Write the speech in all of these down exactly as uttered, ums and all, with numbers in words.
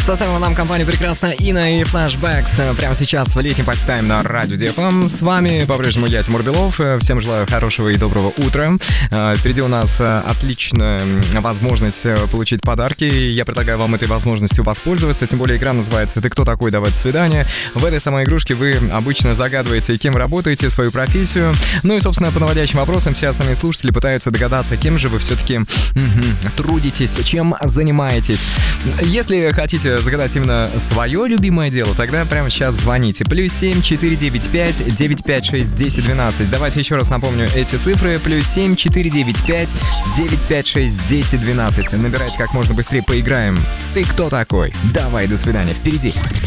Составила нам компанию прекрасная Инна и Flashbacks. Прямо сейчас в летний патчтайм на радио ди эф эм. С вами по-прежнему я, Тимур Белов. Всем желаю хорошего и доброго утра. Впереди у нас отличная возможность получить подарки. Я предлагаю вам этой возможностью воспользоваться. Тем более игра называется «Ты кто такой? Давайте свидание». В этой самой игрушке вы обычно загадываете, кем работаете, свою профессию. Ну и, собственно, по наводящим вопросам все остальные слушатели пытаются догадаться, кем же вы все-таки угу, трудитесь, чем занимаетесь. Если хотите загадать именно свое любимое дело, тогда прямо сейчас звоните. Плюс семь четыре девять пять девять пять шесть десять двенадцать. Давайте еще раз напомню эти цифры. Плюс семь четыре девять пять девять пять шесть десять двенадцать. Набирайте как можно быстрее, поиграем. Ты кто такой? Давай, до свидания, впереди.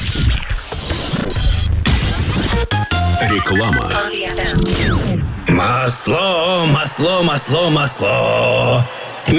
Реклама. Масло, масло, масло, масло.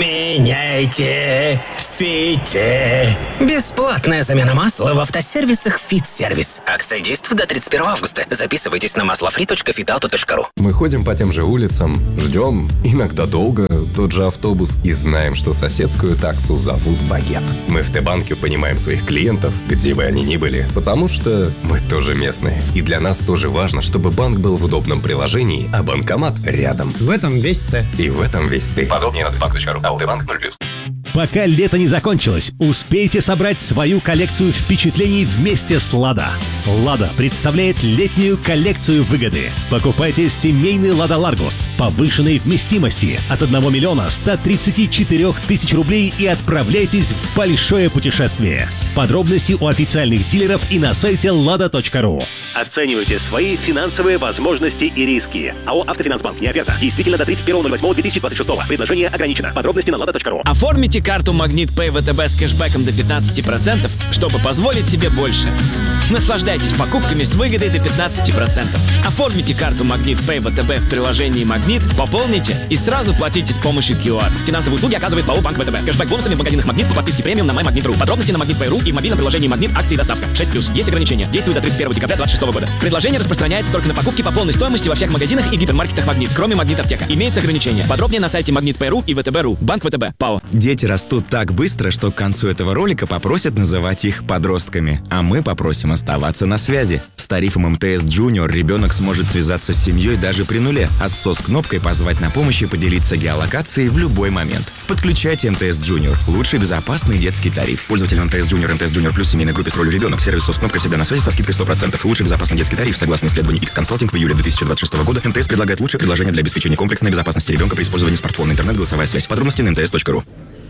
Меняйте в Фите. Бесплатная замена масла в автосервисах «Фит-сервис». Акция действует до тридцать первого августа. Записывайтесь на маслофри точка фитауто точка ру. Мы ходим по тем же улицам, ждем, иногда долго, тот же автобус, и знаем, что соседскую таксу зовут Багет. Мы в Т-банке понимаем своих клиентов, где бы они ни были, потому что мы тоже местные. И для нас тоже важно, чтобы банк был в удобном приложении, а банкомат рядом. В этом весь Т. И в этом весь ты. Подробнее на т-банк точка ру. Т-банк ноль плюс. Пока лето не закончилось, успейте собрать свою коллекцию впечатлений вместе с «Лада». «Лада» представляет летнюю коллекцию выгоды. Покупайте семейный «Лада Ларгус» повышенной вместимости от одного миллиона ста тридцати четырёх тысяч рублей и отправляйтесь в большое путешествие. Подробности у официальных дилеров и на сайте лада точка ру. Оценивайте свои финансовые возможности и риски. АО «Автофинансбанк». Не оферта. Действительно до тридцать первого ноль восьмого две тысячи двадцать шестого. Предложение ограничено. Подробности на лада точка ру. Оформите карту Магнит Пэй ВТБ с кэшбэком до пятнадцати процентов, чтобы позволить себе больше. Наслаждайтесь покупками с выгодой до пятнадцати процентов. Оформите карту Магнит Пэй ВТБ в приложении Магнит, пополните и сразу платите с помощью ку ар. Финансовые услуги оказывает ПАО Банк ВТБ. Кэшбэк бонусами в магазинах Магнит по подписке премиум на MyMagnet точка ру. Подробности на Магнит Пэй точка ру и в мобильном приложении Магнит. Акции и доставка. шесть плюс. Есть ограничения. Действует до тридцать первого декабря две тысячи двадцать шестого года. Предложение распространяется только на покупки по полной стоимости во всех магазинах и гипермаркетах Магнит, кроме Магнит Аптека. Имеются ограничения. Подробнее на сайте Магнит Пэй точка ру и ВТБ точка ру. Банк ВТБ. ПАО. Дети растут так быстро, что к концу этого ролика попросят называть их подростками. А мы попросим оставаться на связи. С тарифом эм тэ эс Junior ребенок сможет связаться с семьей даже при нуле, а с сос-кнопкой позвать на помощь и поделиться геолокацией в любой момент. Подключайте эм тэ эс Junior. Лучший безопасный детский тариф. Пользователям эм тэ эс Junior, эм тэ эс Junior Plus семейной группе с ролью ребенок. Сервис сос-кнопка всегда на связи со скидкой сто процентов. Лучший безопасный детский тариф. Согласно исследованию X-Consulting в июле две тысячи двадцать шестого года, эм тэ эс предлагает лучшее предложение для обеспечения комплексной безопасности ребенка при использовании смартфона, интернет, голосовая связь. Подробности на эм тэ эс точка ру.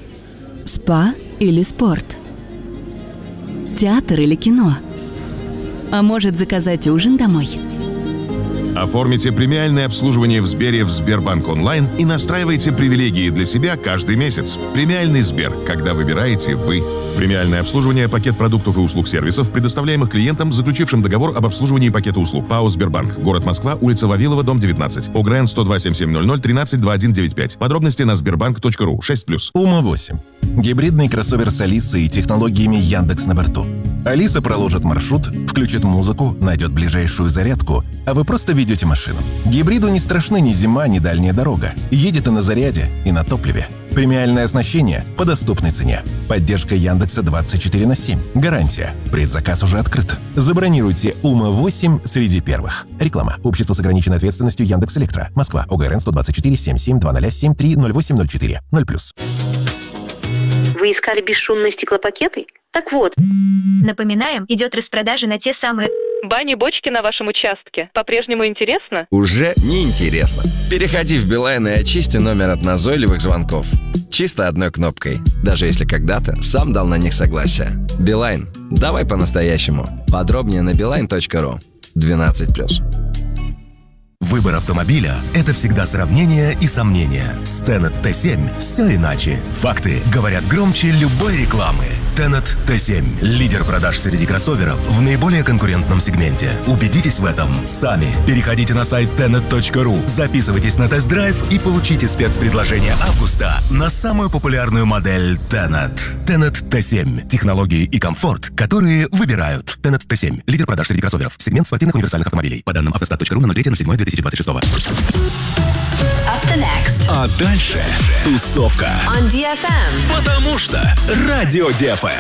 Спа или спорт? Театр или кино? А может, заказать ужин домой? Оформите премиальное обслуживание в Сбере в Сбербанк онлайн и настраивайте привилегии для себя каждый месяц. Премиальный Сбер, когда выбираете вы. Премиальное обслуживание, пакет продуктов и услуг сервисов, предоставляемых клиентам, заключившим договор об обслуживании пакета услуг. ПАО «Сбербанк». Город Москва, улица Вавилова, дом девятнадцать. ОГРН сто два семь семь ноль ноль тринадцать двадцать один девяносто пять. Подробности на сбербанк точка ру. шесть плюс. Ума восемь. Гибридный кроссовер с Алисой и технологиями Яндекс на борту. Алиса проложит маршрут, включит музыку, найдет ближайшую зарядку, а вы просто ведете машину. Гибриду не страшны ни зима, ни дальняя дорога. Едет и на заряде, и на топливе. Премиальное оснащение по доступной цене. Поддержка Яндекса двадцать четыре на семь. Гарантия. Предзаказ уже открыт. Забронируйте Ума восемь среди первых. Реклама. Общество с ограниченной ответственностью Яндекс.Электро. Москва. ОГРН сто двадцать четыре семь семь два ноль семь три ноль восемь ноль четыре. ноль плюс. Вы искали бесшумные стеклопакеты? Так вот. Напоминаем, идет распродажа на те самые... Бани-бочки на вашем участке. По-прежнему интересно? Уже не интересно. Переходи в Билайн и очисти номер от назойливых звонков. Чисто одной кнопкой. Даже если когда-то сам дал на них согласие. Билайн. Давай по-настоящему. Подробнее на билайн точка ру. двенадцать плюс. Выбор автомобиля – это всегда сравнение и сомнения. С Tenet Т семь все иначе. Факты говорят громче любой рекламы. Tenet Т семь – лидер продаж среди кроссоверов в наиболее конкурентном сегменте. Убедитесь в этом сами. Переходите на сайт тенет точка ру, записывайтесь на тест-драйв и получите спецпредложение августа на самую популярную модель Tenet. Tenet Т семь – технологии и комфорт, которые выбирают. Tenet Т семь – лидер продаж среди кроссоверов. Сегмент спортивных универсальных автомобилей. По данным автостат точка ру на ноль третьего ноль седьмого две тысячи двадцать шестого. А дальше тусовка. On ди эф эм. Потому что Радио ди эф эм.